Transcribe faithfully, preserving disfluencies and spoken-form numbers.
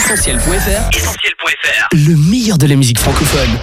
Essentiel point F R. Essentiel point F R. Le meilleur de la musique francophone.